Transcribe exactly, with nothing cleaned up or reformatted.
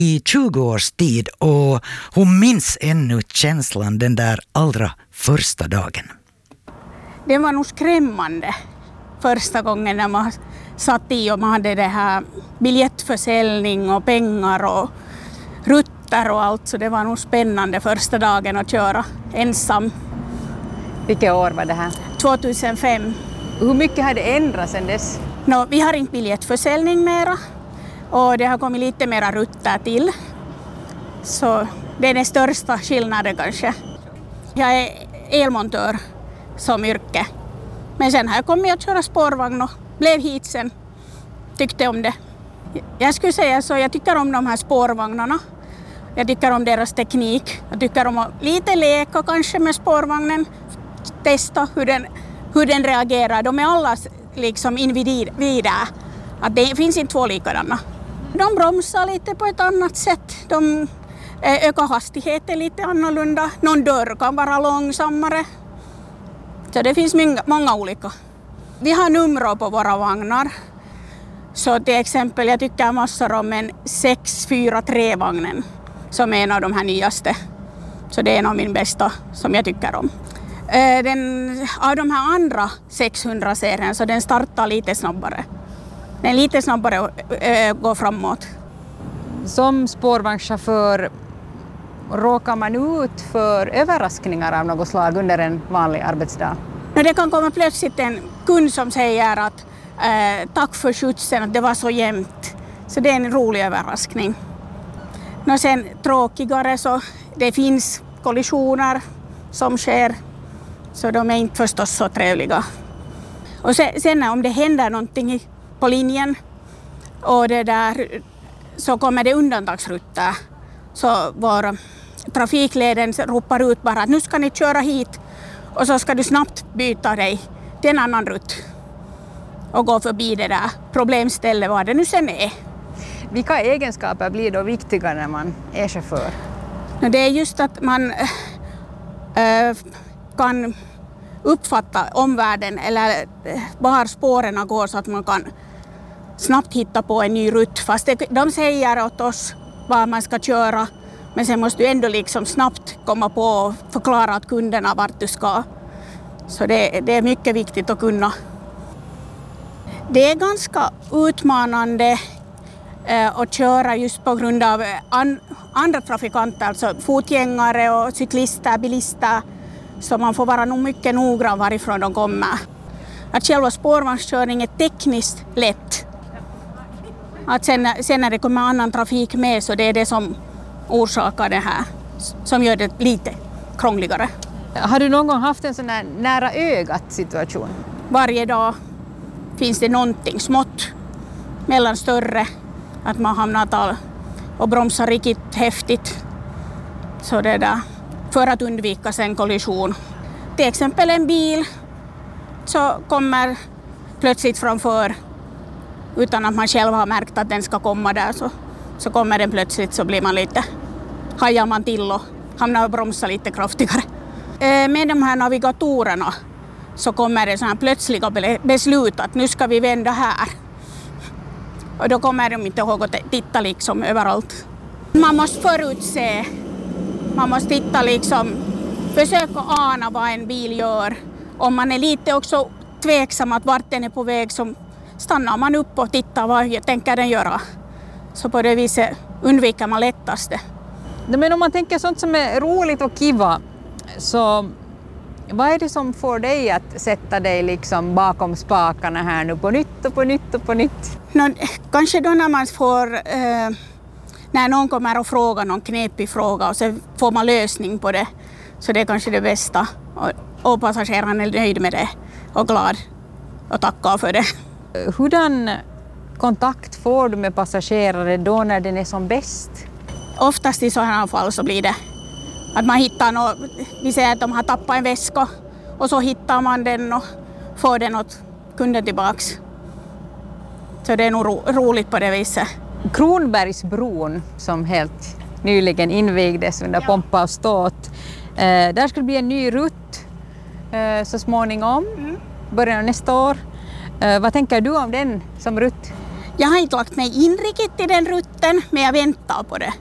i tjugo års tid och hon minns ännu känslan den där allra första dagen. Det var nog skrämmande första gången när man satt i och man hade det här biljettförsäljning och pengar och rutter och allt, så det var nog spännande första dagen att köra ensam. Vilket år var det här? tjugohundrafem. Hur mycket har det ändrats sedan dess? No, vi har inte biljettförsäljning mera och det har kommit lite mera rutter till. Så det är den största skillnaden kanske. Jag är elmontör som yrke. Men sen har jag kommit att köra spårvagn och blev hit sen. Tyckte om det. Jag skulle säga så, jag tycker om de här spårvagnarna. Jag tycker om deras teknik. Jag tycker om att lite leka kanske med spårvagnen. Testa hur den, hur den reagerar. De är alla liksom individer. Att det finns inte två likadana. De bromsar lite på ett annat sätt. De ökar hastigheten lite annorlunda. Någon dörr kan vara långsammare. Så det finns många, många olika. Vi har nummer på våra vagnar. Så till exempel, jag tycker massor om en sex fyra tre-vagnen som är en av de här nyaste. Så det är en av min bästa som jag tycker om. Den, av de här andra sexhundra-serien så den startar lite snabbare. Den är lite snabbare äh, går framåt. Som spårvagnschaufför, råkar man ut för överraskningar av något slag under en vanlig arbetsdag? Det kan komma plötsligt en kund som säger att eh, tack för skjutsen, att det var så jämnt. Så det är en rolig överraskning. Och sen tråkigare så det finns kollisioner som sker. Så de är inte förstås så trevliga. Och sen, sen om det händer någonting på linjen och det där, så kommer det undantagsrutter. Så vår trafikleden ropar ut bara att nu ska ni köra hit och så ska du snabbt byta dig till en annan rutt och gå förbi det där problemstället vad det nu sen är. Vilka egenskaper blir då viktiga när man är chaufför? Det är just att man äh, kan uppfatta omvärlden eller var spåren går så att man kan snabbt hitta på en ny rutt. Fast det, de säger åt oss var man ska köra, men sen måste du ändå liksom snabbt komma på och förklara åt kunderna vart du ska. Så det, det är mycket viktigt att kunna. Det är ganska utmanande eh, att köra just på grund av an, andra trafikanter, alltså fotgängare och cyklister, bilister. Så man får vara nog mycket noggrann varifrån de kommer. Att själva spårvagnskörning är tekniskt lätt. Att sen, sen när det kommer annan trafik med så det är det som orsakar det här. Som gör det lite krångligare. Har du någon gång haft en sån här nära ögat situation? Varje dag finns det någonting smått mellan större. Att man hamnar och bromsar riktigt häftigt. Så det där. För att undvika en kollision. Till exempel en bil så kommer plötsligt framför utan att man själv har märkt att den ska komma där, så, så kommer den plötsligt, så blir man lite, hajar man till och hamnar och bromsar lite kraftigare. Med de här navigatorerna så kommer det sådana plötsliga beslut att nu ska vi vända här. Och då kommer de inte ihåg att titta liksom överallt. Man måste förutse. Man måste titta liksom, försöka ana vad en bil gör. Om man är lite också tveksam att vart den är på väg, så stannar man upp och tittar vad tänker den göra. Så på det viset undviker man lättast det. Men om man tänker sånt som är roligt och kiva, så vad är det som får dig att sätta dig liksom bakom spakarna här nu på nytt och på nytt och på nytt? Nå, kanske då när man får... Eh, När någon kommer och frågar någon knepig fråga och så får man lösning på det, så det är kanske det bästa. Och, och passageraren är nöjd med det och glad och tackar för det. Hurdan kontakt får du med passagerare då när den är som bäst? Oftast i sådana fall så blir det att man hittar något, vi säger att de har tappat en väska och så hittar man den och får den åt kunden tillbaks. Så det är nog ro, roligt på det viset. Kronbergsbron som helt nyligen invigdes under pompa och ståt. Eh, där skulle bli en ny rutt eh, så småningom, mm. början av nästa år. Eh, vad tänker du om den som rutt? Jag har inte lagt mig in riktigt i den rutten, men jag väntar på det.